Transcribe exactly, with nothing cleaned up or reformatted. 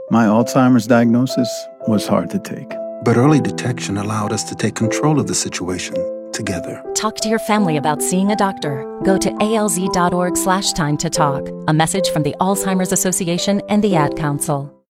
My Alzheimer's diagnosis was hard to take. But early detection allowed us to take control of the situation together. Talk to your family about seeing a doctor. Go to alz.org slash time to talk. A message from the Alzheimer's Association and the Ad Council.